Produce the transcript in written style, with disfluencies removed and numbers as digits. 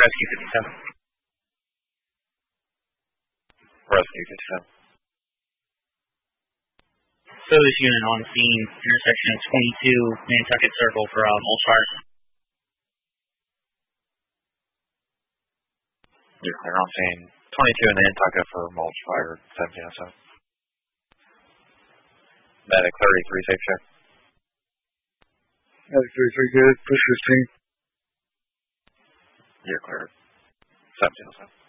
Rescue 57. Rescue 57. Service unit on scene, intersection of 22 Nantucket Circle for mulch fire. You're clear on scene. 22 in Nantucket for mulch fire, 1707. Medic 33, safe check. Medic 33, good. Push 15. You're clear. 1707.